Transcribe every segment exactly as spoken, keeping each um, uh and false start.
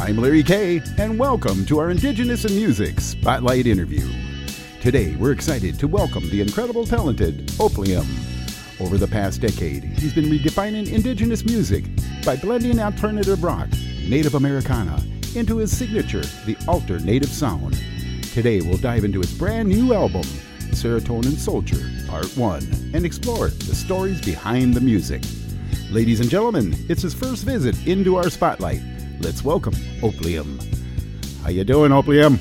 I'm Larry Kay, and welcome to our Indigenous in Music Spotlight interview. Today, we're excited to welcome the incredible talented Oplium. Over the past decade, he's been redefining Indigenous music by blending alternative rock, Native Americana, into his signature, the Alter Native Sound. Today, we'll dive into his brand new album, Serotonin Soldier, Part one, and explore the stories behind the music. Ladies and gentlemen, it's his first visit into our spotlight. Let's welcome Oplium. How you doing, Oplium?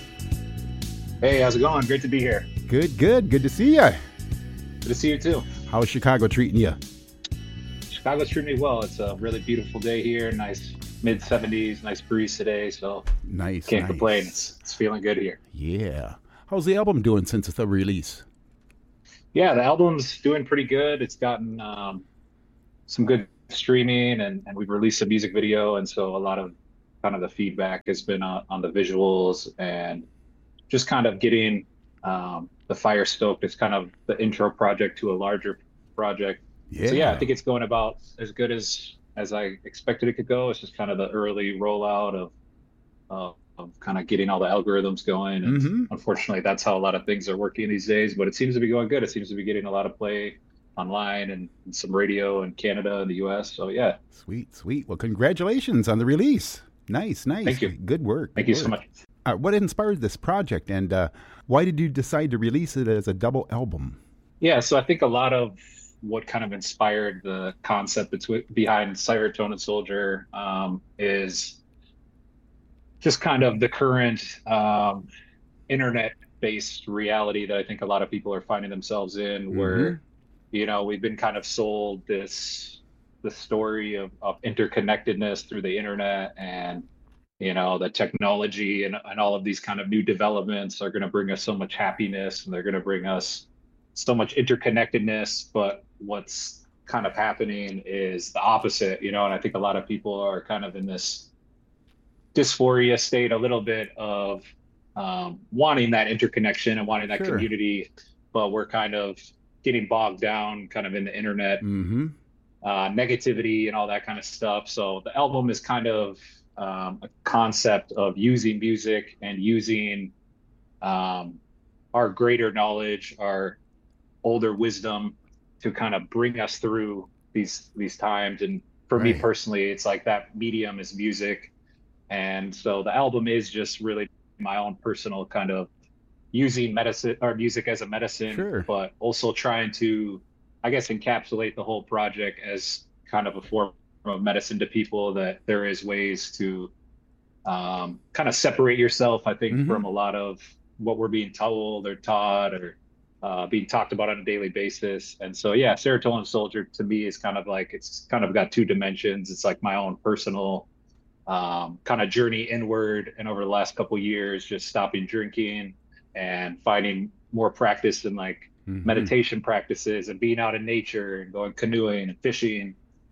Hey, how's it going? Great to be here. Good, good. Good to see you. Good to see you too. How's Chicago treating you? Chicago's treating me well. It's a really beautiful day here. Nice mid seventies, nice breeze today. So nice. Can't nice. complain. It's, it's feeling good here. Yeah. How's the album doing since the release? Yeah, the album's doing pretty good. It's gotten um, some good streaming, and, and we've released a music video, and so a lot of kind of the feedback has been on, on the visuals and just kind of getting um, the fire stoked. It's kind of the intro project to a larger project. Yeah. So yeah, I think it's going about as good as as I expected it could go. It's just kind of the early rollout of uh, of kind of getting all the algorithms going. And mm-hmm. unfortunately, that's how a lot of things are working these days. But it seems to be going good. It seems to be getting a lot of play online and, and some radio in Canada and the U S. So yeah. Sweet, sweet. Well, congratulations on the release. Nice, nice. Thank you. Good work. Thank good you work. so much. Uh, what inspired this project, and uh, why did you decide to release it as a double album? Yeah, so I think a lot of what kind of inspired the concept between, behind Serotonin Soldier um, is just kind of the current um, internet-based reality that I think a lot of people are finding themselves in, mm-hmm. where, you know, we've been kind of sold this the story of, of interconnectedness through the internet, and you know, the technology and, and all of these kind of new developments are going to bring us so much happiness, and they're going to bring us so much interconnectedness. But what's kind of happening is the opposite, you know, and I think a lot of people are kind of in this dysphoria state a little bit of um, wanting that interconnection and wanting that sure. community, but we're kind of getting bogged down kind of in the internet mm-hmm. uh, negativity and all that kind of stuff. So the album is kind of Um, a concept of using music and using um, our greater knowledge, our older wisdom to kind of bring us through these these times. And for right. me personally, it's like that medium is music. And so the album is just really my own personal kind of using medicine or music as a medicine, sure. but also trying to, I guess, encapsulate the whole project as kind of a form of medicine to people, that there is ways to um, kind of separate yourself, I think, mm-hmm. from a lot of what we're being told or taught or uh, being talked about on a daily basis. And so, yeah, Serotonin Soldier to me is kind of like, it's kind of got two dimensions. It's like my own personal um, kind of journey inward. And over the last couple of years, just stopping drinking and finding more practice in like mm-hmm. meditation practices and being out in nature and going canoeing and fishing,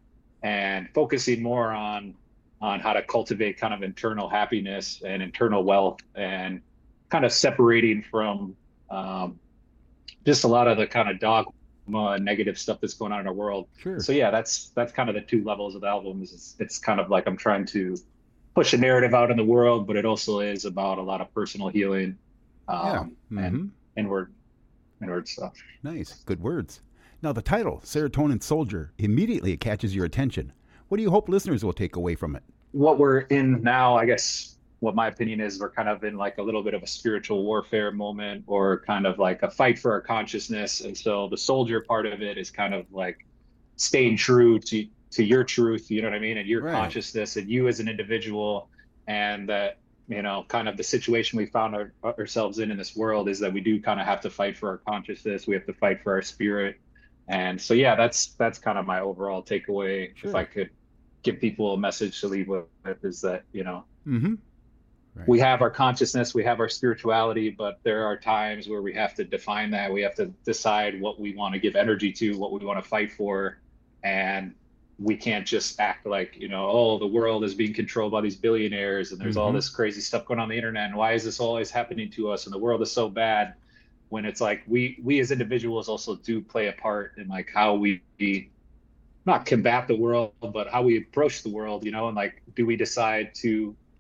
and focusing more on on how to cultivate kind of internal happiness and internal wealth, and kind of separating from um, just a lot of the kind of dogma and negative stuff that's going on in our world. Sure. So yeah, that's that's kind of the two levels of the album. It's, it's kind of like I'm trying to push a narrative out in the world, but it also is about a lot of personal healing um, yeah. mm-hmm. and inward inward stuff. Nice, good words. Now, the title, Serotonin Soldier, immediately catches your attention. What do you hope listeners will take away from it? What we're in now, I guess, what my opinion is, we're kind of in like a little bit of a spiritual warfare moment, or kind of like a fight for our consciousness. And so the soldier part of it is kind of like staying true to, to your truth, you know what I mean? And your right. consciousness and you as an individual. And that, you know, kind of the situation we found our, ourselves in in this world is that we do kind of have to fight for our consciousness. We have to fight for our spirit. And so, yeah, that's that's kind of my overall takeaway. Sure. If I could give people a message to leave with, is that, you know, mm-hmm. right. we have our consciousness, we have our spirituality, but there are times where we have to define that. We have to decide what we want to give energy to, what we want to fight for. And we can't just act like, you know, oh, the world is being controlled by these billionaires and there's mm-hmm. all this crazy stuff going on the internet. And why is this always happening to us? And the world is so bad. When it's like we we as individuals also do play a part in like how we not combat the world, but how we approach the world, you know, and like, do we decide to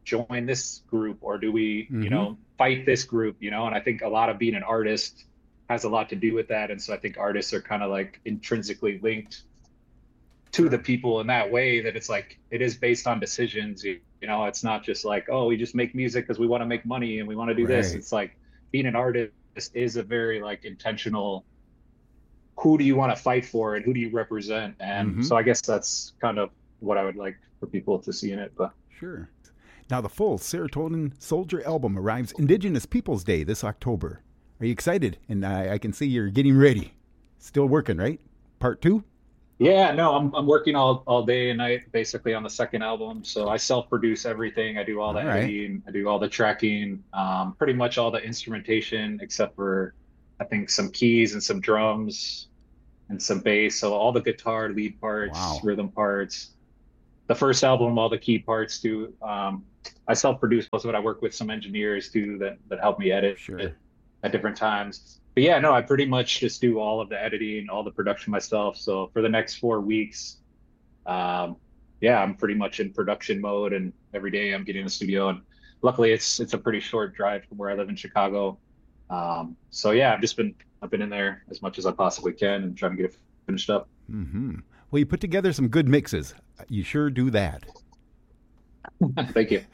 join this group, or do we, Mm-hmm. you know, fight this group, you know? And I think a lot of being an artist has a lot to do with that. And so I think artists are kind of like intrinsically linked to the people in that way, that it's like, it is based on decisions. You, you know, it's not just like, oh, we just make music because we want to make money and we want to do this. Right. It's like being an artist is a very like intentional, who do you want to fight for and who do you represent? And Mm-hmm. so I guess that's kind of what I would like for people to see in it. But Sure. Now, the full Serotonin Soldier album arrives Indigenous Peoples Day this October. Are you excited? And I, I can see you're getting ready. Still working, right? Part two? yeah, no, I'm I'm working all all day and night basically on the second album. So I self-produce everything. I do all the All right. editing, I do all the tracking, um, pretty much all the instrumentation except for I think some keys and some drums and some bass. So all the guitar lead parts, Wow. rhythm parts. The first album, all the key parts too. Um, I self-produce most of it. I work with some engineers too that that help me edit Sure. it at different times. But yeah, no, I pretty much just do all of the editing, all the production myself. So for the next four weeks, um, yeah, I'm pretty much in production mode, and every day I'm getting in the studio. And luckily, it's it's a pretty short drive from where I live in Chicago. Um, so yeah, I've just been I've been in there as much as I possibly can and trying to get it finished up. Mm-hmm. Well, you put together some good mixes. You sure do that. Thank you.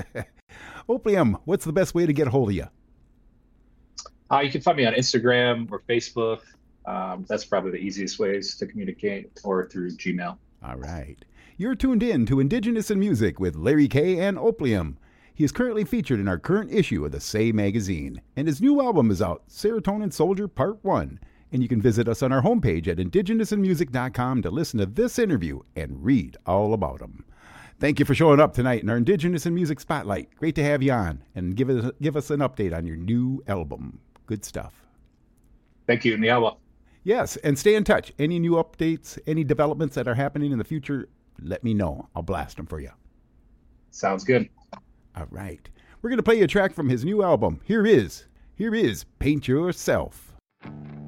Opium, what's the best way to get a hold of you? Uh, you can find me on Instagram or Facebook. Um, that's probably the easiest ways to communicate, or through Gmail. All right. You're tuned in to Indigenous in Music with Larry K. and Opium. He is currently featured in our current issue of the Say magazine, and his new album is out, Serotonin Soldier Part one. And you can visit us on our homepage at indigenous in music dot com to listen to this interview and read all about him. Thank you for showing up tonight in our Indigenous in Music Spotlight. Great to have you on, and give us, give us an update on your new album. Good stuff. Thank you, Niawa. Yes, and stay in touch. Any new updates, any developments that are happening in the future, let me know. I'll blast them for you. Sounds good. All right. We're going to play you a track from his new album. Here is, here is Paint Yourself.